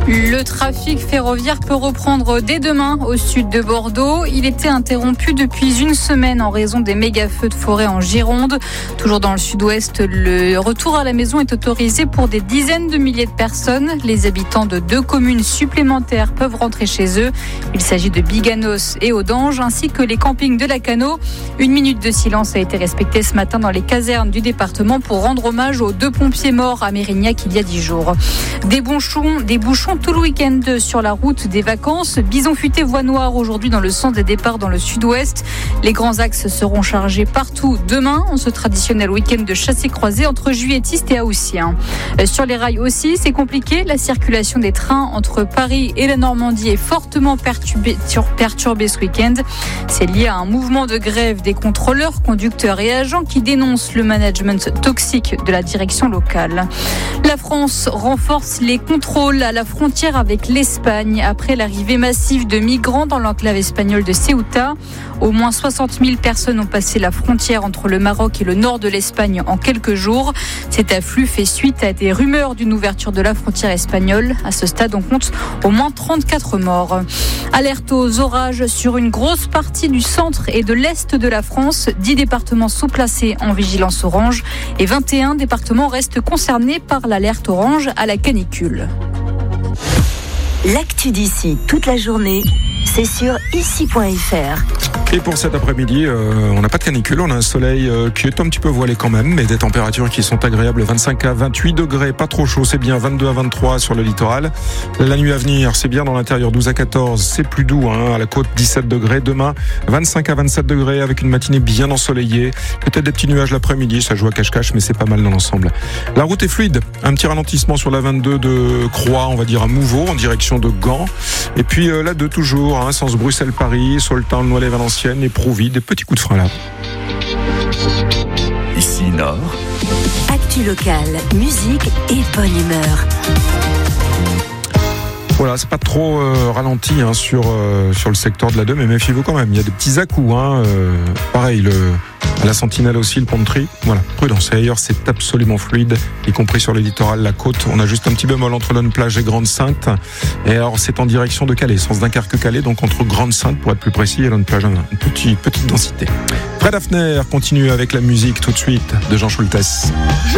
Le trafic ferroviaire peut reprendre dès demain au sud de Bordeaux. Il était interrompu depuis une semaine en raison des méga-feux de forêt en Gironde. Toujours dans le sud-ouest, le retour à la maison est autorisé pour des dizaines de milliers de personnes. Les habitants de 2 communes supplémentaires peuvent rentrer chez eux. Il s'agit de Biganos et Audange, ainsi que les campings de Lacanau. 1 minute de silence a été respectée ce matin dans les casernes du département pour rendre hommage aux 2 pompiers morts à Mérignac il y a 10 jours. Des bouchons tout le week-end sur la route des vacances. Bison futé voie noire aujourd'hui dans le sens des départs dans le sud-ouest. Les grands axes seront chargés partout demain en ce traditionnel week-end de chassé-croisé entre Juilletistes et Haussien. Sur les rails aussi, c'est compliqué. La circulation des trains entre Paris et la Normandie est fortement perturbée ce week-end. C'est lié à un mouvement de grève des contrôleurs, conducteurs et agents qui dénoncent le management toxique de la direction locale. La France renforce les contrôles à la frontière avec l'Espagne après l'arrivée massive de migrants dans l'enclave espagnole de Ceuta. Au moins 60 000 personnes ont passé la frontière entre le Maroc et le nord de l'Espagne en quelques jours. Cet afflux fait suite à des rumeurs d'une ouverture de la frontière espagnole. À ce stade, on compte au moins 34 morts. Alerte aux orages sur une grosse partie du centre et de l'est de la France. 10 départements sont placés en vigilance orange et 21 départements restent concernés par l'alerte orange à la canicule. L'actu d'ici toute la journée, c'est sur ici.fr. Et pour cet après-midi, on n'a pas de canicule, on a un soleil qui est un petit peu voilé quand même, mais des températures qui sont agréables, 25 à 28 degrés, pas trop chaud, c'est bien, 22 à 23 sur le littoral. La nuit à venir, c'est bien dans l'intérieur, 12 à 14, c'est plus doux, à la côte, 17 degrés. Demain, 25 à 27 degrés avec une matinée bien ensoleillée. Peut-être des petits nuages l'après-midi, ça joue à cache-cache, mais c'est pas mal dans l'ensemble. La route est fluide, un petit ralentissement sur la 22 de Croix, on va dire à Mouveau, en direction de Gand. Et puis la 2 toujours, sens Bruxelles-Paris, Soltan, Noailles-Valenciennes, et Prouvy, des petits coups de frein là. Ici Nord. Actu locale, musique et bonne humeur. Voilà, c'est pas trop ralenti sur le secteur de la 2, mais méfiez-vous quand même. Il y a des petits à-coups. Pareil, à la Sentinelle aussi, le pont de Tri. Voilà, prudence. Et ailleurs, c'est absolument fluide, y compris sur le littoral, la côte. On a juste un petit bémol entre Lonne-Plage et Grande-Sainte. Et alors, c'est en direction de Calais, sens Dunkerque-Calais, donc entre Grande-Sainte, pour être plus précis, et Lonne-Plage, une petite densité. Fred Hafner continue avec la musique tout de suite de Jean Schultes.